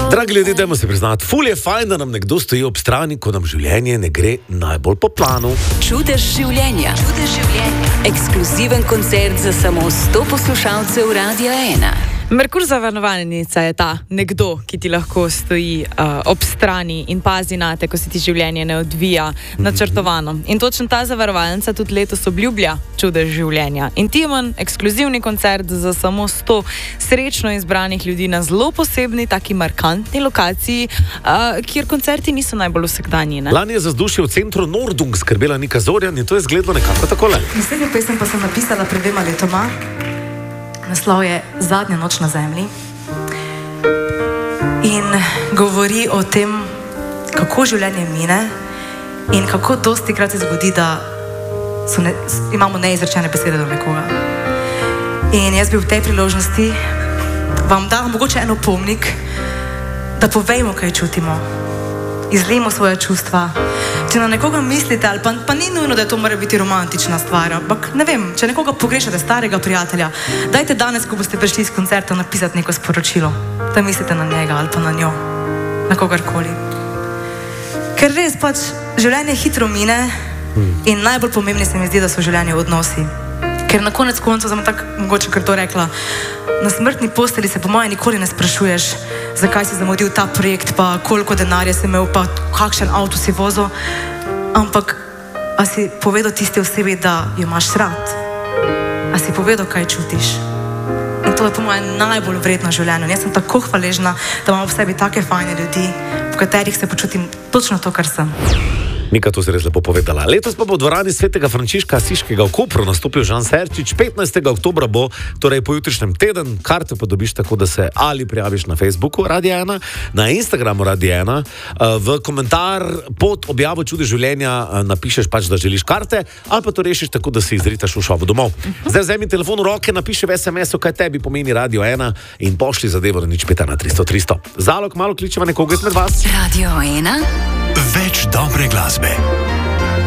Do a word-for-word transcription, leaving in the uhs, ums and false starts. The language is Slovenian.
Dragi ljudje, dajmo se priznati, ful je fajn, da nam nekdo stoji ob strani, ko nam življenje ne gre najbolj po planu. Čudež življenja. Čudež življenja. Ekskluziven koncert za samo sto poslušalcev Radia ena. Merkur zavarovalnica je ta nekdo, ki ti lahko stoji uh, ob strani in pazi na te, ko se ti življenje ne odvija načrtovano. In točno ta zavarovalnica tudi letos obljublja čudež življenja. Intimen, ekskluzivni koncert za samo sto srečno izbranih ljudi na zelo posebni, taki markantni lokaciji, uh, kjer koncerti niso najbolj vsakdanji. Ne? Lani je za vzdušje v centru Nordung skrbela Nika Zorjan in to je izgledalo nekako takole. Naslednjo pesem pa sem napisala pred dvema letoma. Naslov je Zadnja noč na zemlji in govori o tem, kako življenje mine in kako dosti krat se zgodi, da so ne, imamo neizrečene besede do nekoga. In jaz bi v tej priložnosti vam dala mogoče en opomnik, da povejmo, kaj čutimo, izlijemo svoje čustva. Če na nekoga mislite, ali pa, pa ni nujno, da to mora biti romantična stvar, ampak ne vem, če nekoga pogrešate, starega prijatelja, dajte danes, ko boste prišli iz koncerta, napisati neko sporočilo, da mislite na njega ali pa na njo, na kogarkoli. Ker res pač življenje hitro mine in najbolj pomembni se mi zdi, da so življenje odnosi. Ker na konec koncev sem tako mogoče kar to rekla, na smrtni posteli se po moje nikoli ne sprašuješ, zakaj si zamudil ta projekt, pa koliko denarja si imel, pa kakšen avto si vozil, ampak a si povedal tisti osebi, da jo imaš rad? A si povedal, kaj čutiš? In to je po moje najbolj vredno življenje. Jaz sem tako hvaležna, da imam v sebi take fajne ljudi, v katerih se počutim točno to, kar sem. Nika, to si res lepo povedala. Letos pa bo v dvorani svetega Frančiška Asiškega v Kopru nastopil Žan Serčič. petnajstega oktobra bo, torej po jutrišnjem teden, karte pa dobiš tako, da se ali prijaviš na Facebooku Radia ena, na Instagramu Radia ena, v komentar pod objavo Čudež življenja napišeš pač, da želiš karte, ali pa to rešiš tako, da si izritaš v šovu domov. Zdaj vzemi telefon v roke, napiši v es em esu, kaj tebi pomeni Radio ena in pošli zadevo na nič pet ena tristo tristo. Zalog malo kličeva nekoga izmed vas. Radio ena. Več dobre glasbe.